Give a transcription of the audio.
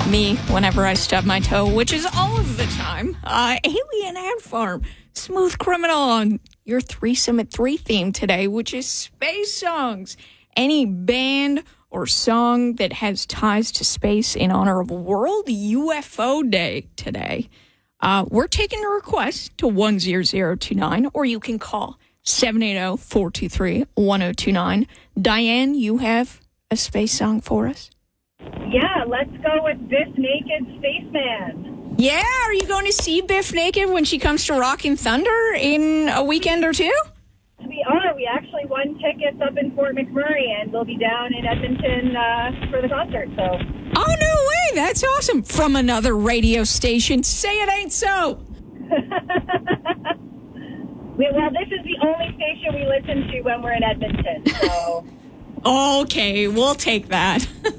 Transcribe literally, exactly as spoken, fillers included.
me whenever I stub my toe, which is all of the time. Uh, Alien Ant Farm, Smooth Criminal on your Threesome at three theme today, which is space songs. Any band or song that has ties to space in honor of World U F O Day today. Uh, we're taking a request to one zero zero two nine, or you can call seven eight zero, four two three, one zero two nine. Diane, you have a space song for us? Yeah, let's go with Biff Naked Spaceman. Yeah, are you going to see Biff Naked when she comes to Rockin' Thunder in a weekend or two? We are. We actually won tickets up in Fort McMurray, and we'll be down in Edmonton uh, for the concert. So. Oh, no way. That's awesome. From another radio station. Say it ain't so. we, well, this is the only station we listen to when we're in Edmonton, so... Okay, we'll take that.